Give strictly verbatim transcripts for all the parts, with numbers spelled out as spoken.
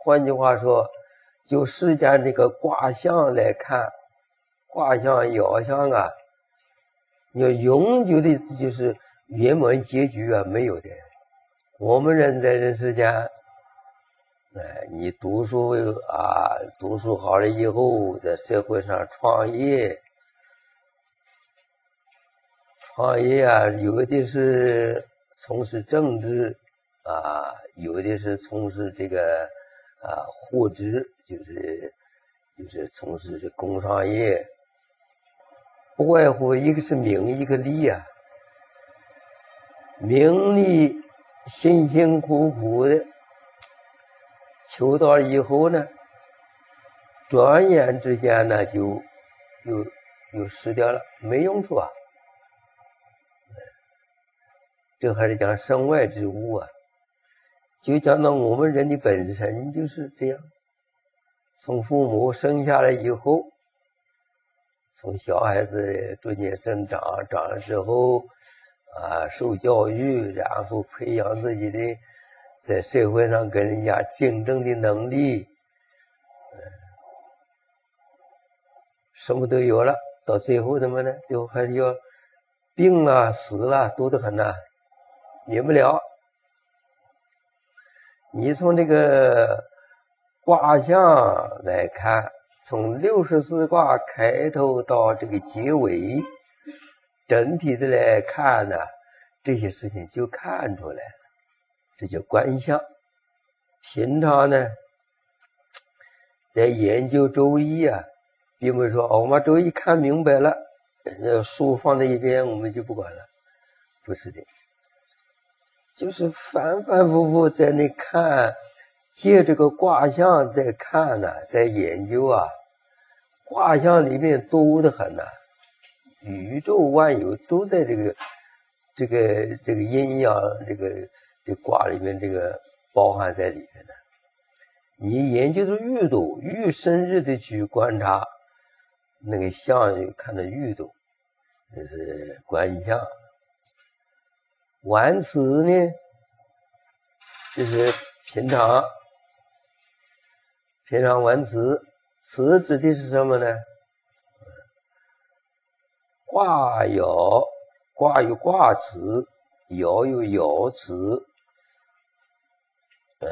换句话说，就世间这个卦象来看，卦象爻象啊，你要永久的就是圆满结局啊，没有的。我们人在人世间，哎，你读书啊，读书好了以后，在社会上创业，创业啊，有的是从事政治啊，有的是从事这个啊货职，就是就是从事这工商业，不外乎一个是名，一个利啊。名利辛辛苦苦的求到以后呢，转眼之间呢就又又失掉了，没用处啊。这还是讲身外之物啊，就讲到我们人的本身就是这样。从父母生下来以后，从小孩子逐渐生长，长了之后啊，受教育，然后培养自己的在社会上跟人家竞争的能力，嗯，什么都有了，到最后怎么呢？最后还是要病啊、死了，多得很呐，免不了。你从这个卦象来看，从六十四卦开头到这个结尾，整体的来看呢，这些事情就看出来了，这叫观象。平常呢，在研究周易啊，并不是说、哦、我们周易看明白了，书放在一边我们就不管了，不是的，就是反反复复在那看，借这个卦象在看呢、啊，在研究啊，卦象里面多得很呐、啊，宇宙万有都在这个这个这个阴阳这个这卦里面这个包含在里面的。你研究的愈多，愈深入的去观察那个象，看到愈多，这是观象。玩辞呢，就是平常平常玩辞，辞指的是什么呢？卦爻，卦有卦辞，爻有爻辞，呃，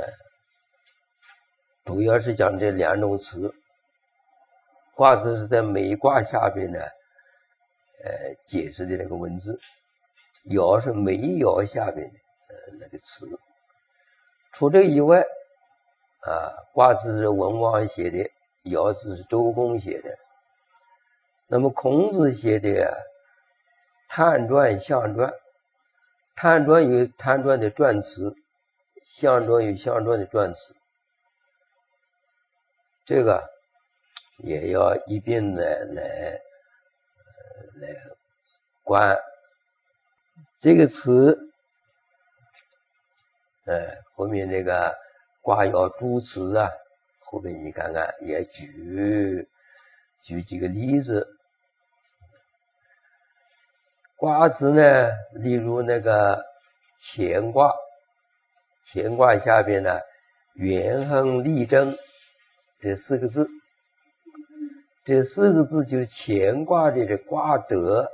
主要是讲这两种词。卦辞是在每一卦下边呢，呃，解释的那个文字。爻是每一爻下边的呃那个词。除这以外，啊，卦辞是文王写的，爻辞是周公写的。那么孔子写的啊，叹传、象传，叹传有叹传的传词，象传有象传的传词，这个也要一并的来呃来观。这个词，呃，后面那个卦爻诸辞啊，后面你看看也举举几个例子。卦辞呢，例如那个乾卦，乾卦下边呢，元亨利贞这四个字，这四个字就是乾卦的这卦德。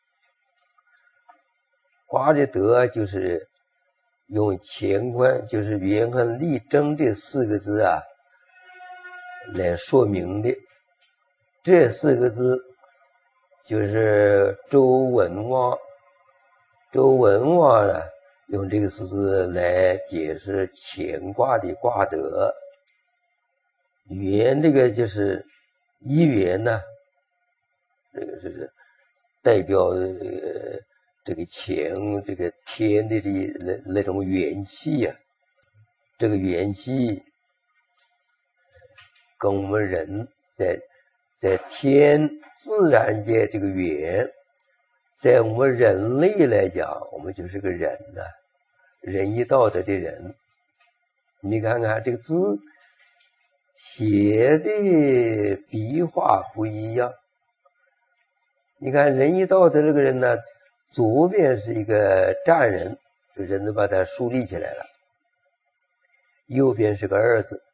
卦的德就是用乾坤，就是元亨利贞这四个字啊来说明的。这四个字就是周文王，周文王呢用这个四字来解释乾卦的卦德。元这个就是一元呢，这个就是代表呃这个乾这个天的这那那种元气啊，这个元气跟我们人在在天自然界这个元，在我们人类来讲，我们就是个人呐、啊，仁义道德的人。你看看这个字写的笔画不一样，你看仁义道德这个人呢，左边是一个战人，就人都把他树立起来了，右边是个二字，